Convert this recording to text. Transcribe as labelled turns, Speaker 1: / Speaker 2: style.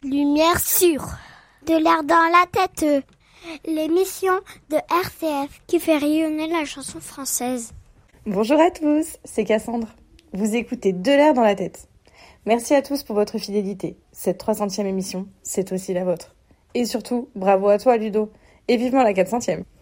Speaker 1: Lumière sûre. De l'air dans la tête. L'émission de RCF qui fait rayonner la chanson française.
Speaker 2: Bonjour à tous, c'est Cassandre. Vous écoutez De l'air dans la tête. Merci à tous pour votre fidélité. Cette 300e émission, c'est aussi la vôtre. Et surtout, bravo à toi Ludo. Et vivement la 400e.